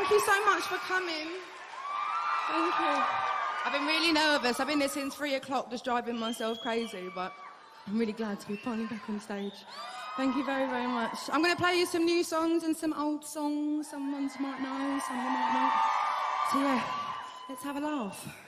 Thank you so much for coming. Thank you. I've been really nervous. I've been there since 3 o'clock just driving myself crazy, but I'm really glad to be finally back on stage. Thank you very, very much. I'm going to play you some new songs and some old songs. Some ones you might know, some you might not. So yeah, let's have a laugh.